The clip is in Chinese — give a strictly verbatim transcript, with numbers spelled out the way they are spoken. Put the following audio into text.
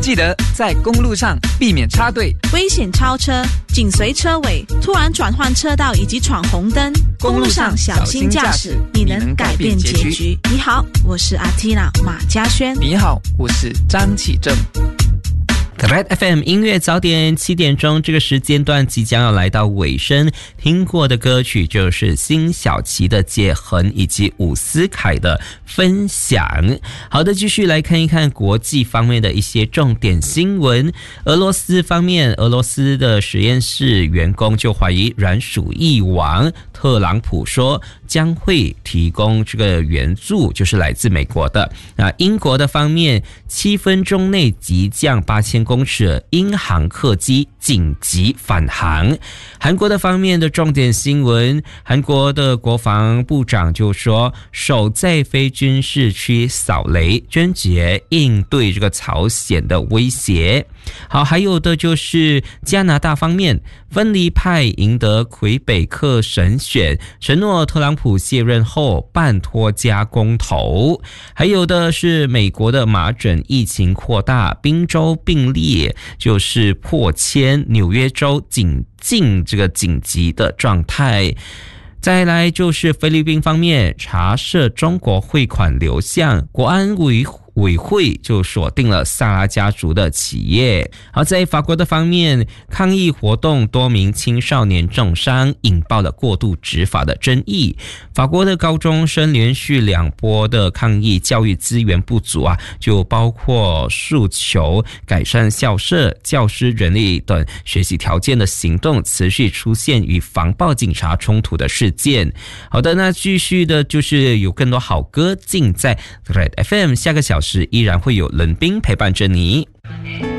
记得在公路上避免插队、 危险超车、紧随车尾、突然转换车道以及闯红灯。公路上小心驾驶，你能改变结局。你好，我是阿缇娜马嘉轩。 你好，我是张启正。 Red F M 音乐早点七点钟，这个时间段即将要来到尾声。听过的歌曲就是辛晓琪的《解痕》以及伍思凯的分享。好的，继续来看一看国际方面的一些重点新闻。俄罗斯方面，俄罗斯的实验室员工就怀疑软鼠疫王，特朗普说将会提供这个援助，就是来自美国的。那英国的方面，七分钟内急降八千公尺，英航客机紧急返航。韩国的方面的重点新闻，韩国的国防部长就说，首在非军事区扫雷，坚决应对这个朝鲜的威胁。好，还有的就是加拿大方面，分离派赢得魁北克省选，承诺特朗普卸任后办脱加公投。还有的是美国的麻疹疫情扩大，宾州病例就是破千，纽约州紧进这个紧急的状态。再来就是菲律宾方面，查涉中国汇款流向，国安委委会就锁定了萨拉家族的企业。好，在法国的方面，抗议活动多名青少年重伤，引爆了过度执法的争议。法国的高中生连续两波的抗议教育资源不足啊，就包括诉求改善校舍、教师人力等学习条件的行动，持续出现与防暴警察冲突的事件。好的，那继续的就是有更多好歌尽在 Red F M， 下个小时依然会有冷冰陪伴着你。